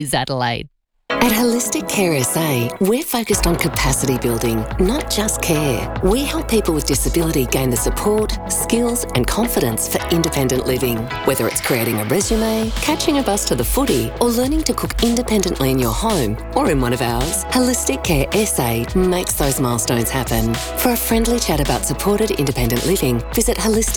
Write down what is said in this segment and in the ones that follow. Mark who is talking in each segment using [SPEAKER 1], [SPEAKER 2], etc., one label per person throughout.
[SPEAKER 1] is Adelaide.
[SPEAKER 2] At Holistic Care SA, we're focused on capacity building, not just care. We help people with disability gain the support, skills and confidence for independent living. Whether it's creating a resume, catching a bus to the footy, or learning to cook independently in your home or in one of ours, Holistic Care SA makes those milestones happen. For a friendly chat about supported independent living, visit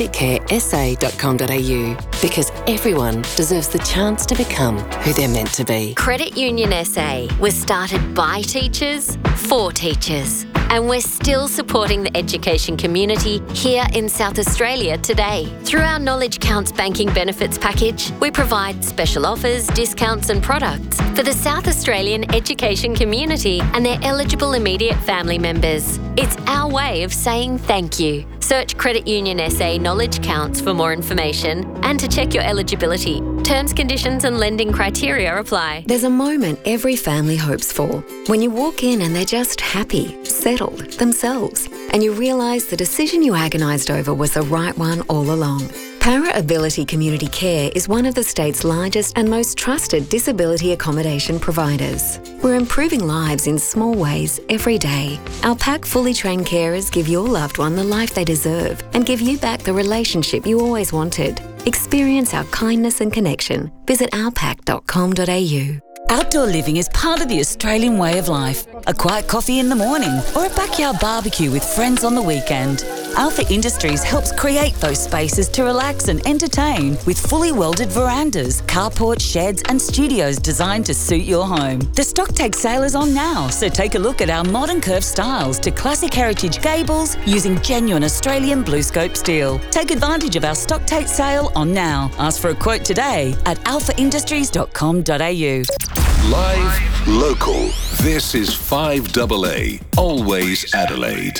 [SPEAKER 2] holisticcaresa.com.au, because everyone deserves the chance to become who they're meant to be.
[SPEAKER 3] Credit Union SA was started by teachers, for teachers, and we're still supporting the education community here in South Australia today. Through our Knowledge Counts banking benefits package, we provide special offers, discounts and products for the South Australian education community and their eligible immediate family members. It's our way of saying thank you. Search Credit Union SA Knowledge Counts for more information and to check your eligibility. Terms, conditions and lending criteria apply.
[SPEAKER 2] There's a moment every family hopes for, when you walk in and they're just happy, settled, themselves, and you realise the decision you agonised over was the right one all along. Para Ability Community Care is one of the state's largest and most trusted disability accommodation providers. We're improving lives in small ways every day. Our PAC fully trained carers give your loved one the life they deserve and give you back the relationship you always wanted. Experience our kindness and connection. Visit ourpac.com.au.
[SPEAKER 4] Outdoor living is part of the Australian way of life. A quiet coffee in the morning or a backyard barbecue with friends on the weekend. Alpha Industries helps create those spaces to relax and entertain with fully welded verandas, carports, sheds and studios designed to suit your home. The stock take sale is on now, so take a look at our modern curved styles to classic heritage gables using genuine Australian BlueScope steel. Take advantage of our stock take sale on now. Ask for a quote today at alphaindustries.com.au.
[SPEAKER 5] Live, local. This is 5AA, always Adelaide.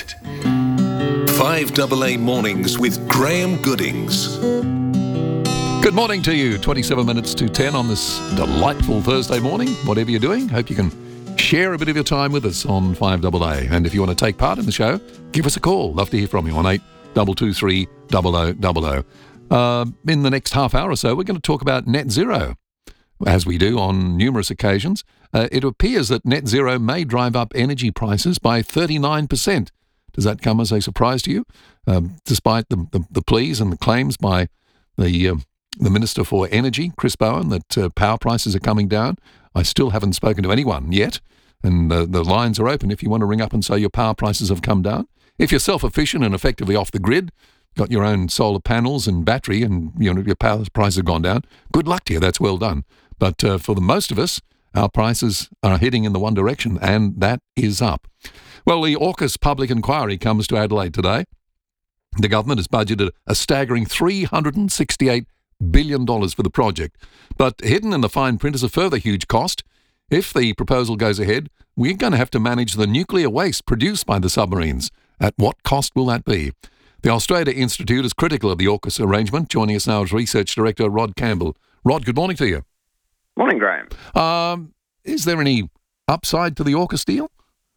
[SPEAKER 5] 5AA Mornings with Graham Goodings.
[SPEAKER 6] Good morning to you. 27 minutes to 10 on this delightful Thursday morning. Whatever you're doing, hope you can share a bit of your time with us on 5AA. And if you want to take part in the show, give us a call. Love to hear from you on 8223 0000. In the next half hour or so, we're going to talk about net zero. As we do on numerous occasions, it appears that net zero may drive up energy prices by 39%. Does that come as a surprise to you? Despite the pleas and the claims by the Minister for Energy, Chris Bowen, that power prices are coming down, I still haven't spoken to anyone yet, and the lines are open if you want to ring up and say your power prices have come down. If you're self-efficient and effectively off the grid, got your own solar panels and battery, and your power prices have gone down, good luck to you, that's well done. But for the most of us, our prices are heading in the one direction, and that is up. Well, the AUKUS public inquiry comes to Adelaide today. The government has budgeted a staggering $368 billion for the project. But hidden in the fine print is a further huge cost. If the proposal goes ahead, we're going to have to manage the nuclear waste produced by the submarines. At what cost will that be? The Australia Institute is critical of the AUKUS arrangement. Joining us now is Research Director Rod Campbell. Rod, good morning to you.
[SPEAKER 7] Morning, Graham.
[SPEAKER 6] Is there any upside to the AUKUS deal?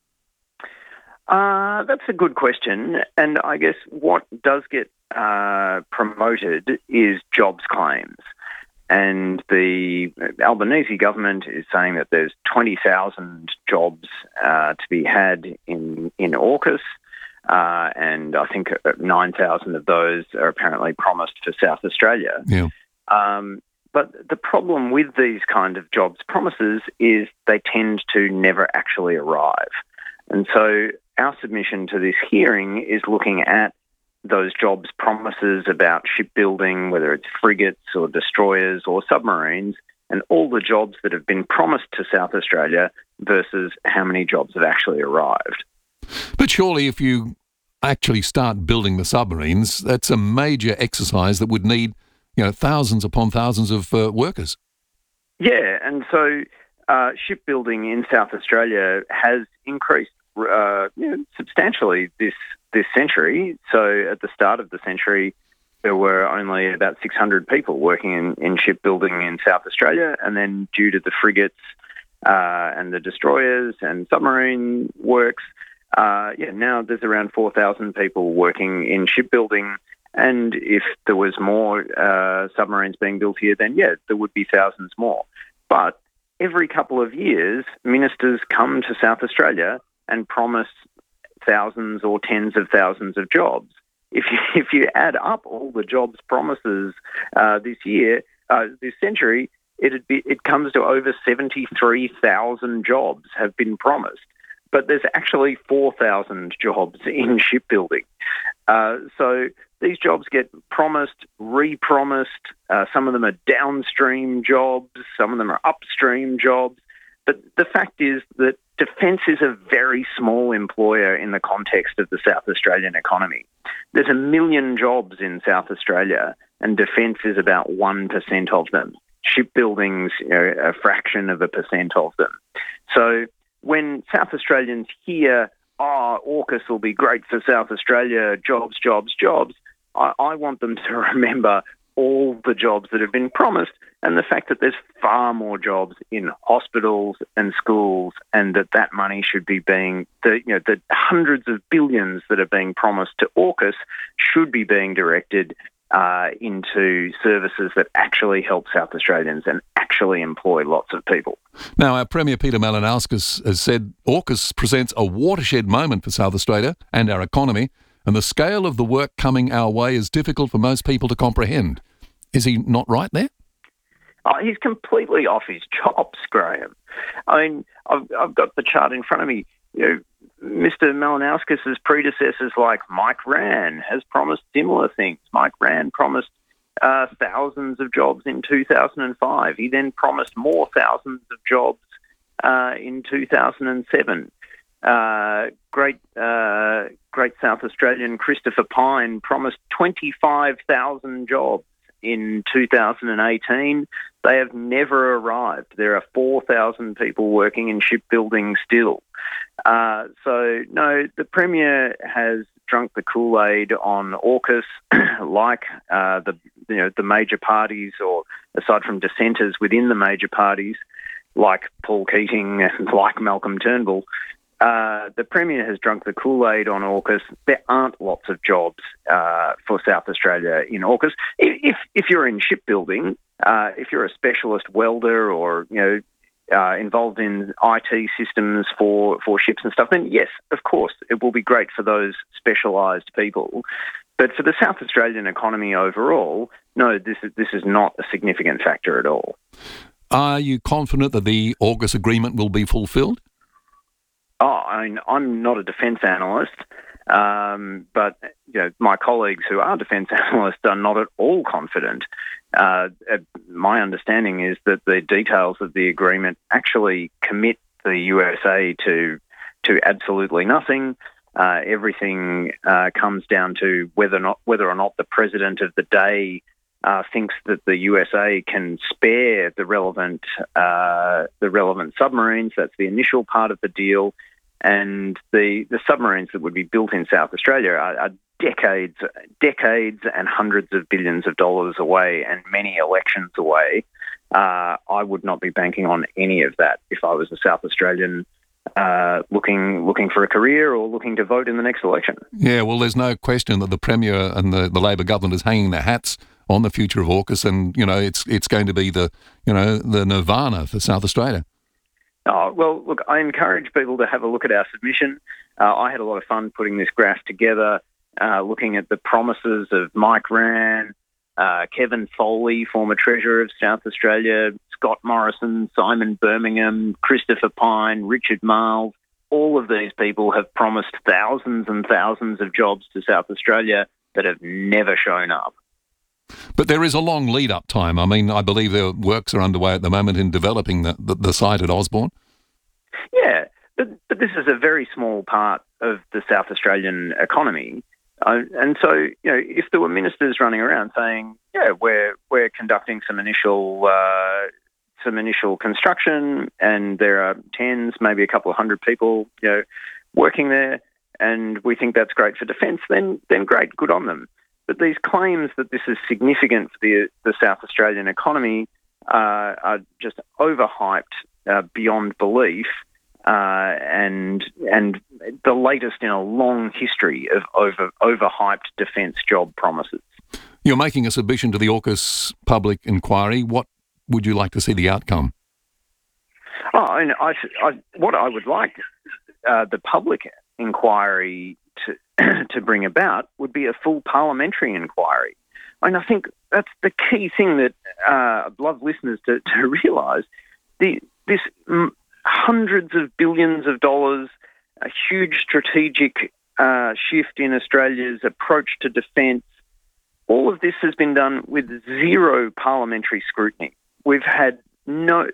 [SPEAKER 7] That's a good question. And I guess what does get promoted is jobs claims. And the Albanese government is saying that there's 20,000 jobs to be had in AUKUS. And I think 9,000 of those are apparently promised for South Australia.
[SPEAKER 6] Yeah.
[SPEAKER 7] But the problem with these kind of jobs promises is they tend to never actually arrive. And so our submission to this hearing is looking at those jobs promises about shipbuilding, whether it's frigates or destroyers or submarines, and all the jobs that have been promised to South Australia versus how many jobs have actually arrived.
[SPEAKER 6] But surely if you actually start building the submarines, that's a major exercise that would need thousands upon thousands of workers.
[SPEAKER 7] Yeah, and so shipbuilding in South Australia has increased substantially this century. So at the start of the century, there were only about 600 people working in shipbuilding in South Australia, and then due to the frigates and the destroyers and submarine works, now there's around 4,000 people working in shipbuilding. And if there was more submarines being built here, then, there would be thousands more. But every couple of years, ministers come to South Australia and promise thousands or tens of thousands of jobs. If you add up all the jobs promises this century, it comes to over 73,000 jobs have been promised. But there's actually 4,000 jobs in shipbuilding. So these jobs get promised, re-promised. Some of them are downstream jobs. Some of them are upstream jobs. But the fact is that defence is a very small employer in the context of the South Australian economy. There's 1 million jobs in South Australia, and defence is about 1% of them. Shipbuilding's a fraction of a percent of them. So when South Australians hear, AUKUS will be great for South Australia, jobs, jobs, jobs, I want them to remember all the jobs that have been promised and the fact that there's far more jobs in hospitals and schools, and that money should be being, the hundreds of billions that are being promised to AUKUS should be being directed into services that actually help South Australians and actually employ lots of people.
[SPEAKER 6] Now, our Premier Peter Malinauskas has said AUKUS presents a watershed moment for South Australia and our economy, and the scale of the work coming our way is difficult for most people to comprehend. Is he not right there?
[SPEAKER 7] He's completely off his chops, Graham. I mean, I've got the chart in front of me. Mr. Malinauskas' predecessors like Mike Rann has promised similar things. Mike Rann promised thousands of jobs in 2005. He then promised more thousands of jobs in 2007. Great South Australian Christopher Pyne promised 25,000 jobs in 2018. They have never arrived. There are 4,000 people working in shipbuilding still. So, no, the Premier has drunk the Kool-Aid on AUKUS, like the major parties, or aside from dissenters within the major parties, like Paul Keating and like Malcolm Turnbull. The Premier has drunk the Kool-Aid on AUKUS. There aren't lots of jobs for South Australia in AUKUS. If you're in shipbuilding, if you're a specialist welder or involved in IT systems for ships and stuff, then yes, of course, it will be great for those specialised people. But for the South Australian economy overall, no, this is not a significant factor at all.
[SPEAKER 6] Are you confident that the AUKUS agreement will be fulfilled?
[SPEAKER 7] I'm not a defence analyst, but my colleagues who are defence analysts are not at all confident. My understanding is that the details of the agreement actually commit the USA to absolutely nothing. Everything comes down to whether or not the president of the day thinks that the USA can spare the relevant submarines. That's the initial part of the deal. And the submarines that would be built in South Australia are decades and hundreds of billions of dollars away and many elections away. I would not be banking on any of that if I was a South Australian looking for a career or looking to vote in the next election.
[SPEAKER 6] Yeah, well, there's no question that the Premier and the Labor government is hanging their hats on the future of AUKUS, and it's going to be the nirvana for South Australia.
[SPEAKER 7] Oh, well, look, I encourage people to have a look at our submission. I had a lot of fun putting this graph together, looking at the promises of Mike Rann, Kevin Foley, former Treasurer of South Australia, Scott Morrison, Simon Birmingham, Christopher Pyne, Richard Marles. All of these people have promised thousands and thousands of jobs to South Australia that have never shown up.
[SPEAKER 6] But there is a long lead-up time. I mean, I believe their works are underway at the moment in developing the site at Osborne.
[SPEAKER 7] Yeah, but this is a very small part of the South Australian economy. And so, if there were ministers running around saying, yeah, we're conducting some initial construction and there are tens, maybe a couple of hundred people, working there, and we think that's great for defence, then great, good on them. But these claims that this is significant for the South Australian economy are just overhyped beyond belief, and the latest in a long history of overhyped defence job promises.
[SPEAKER 6] You're making a submission to the AUKUS public inquiry. What would you like to see the outcome?
[SPEAKER 7] And what I would like the public inquiry to bring about would be a full parliamentary inquiry. And I think that's the key thing that I'd love listeners to realise. This hundreds of billions of dollars, a huge strategic shift in Australia's approach to defence, all of this has been done with zero parliamentary scrutiny. We've had no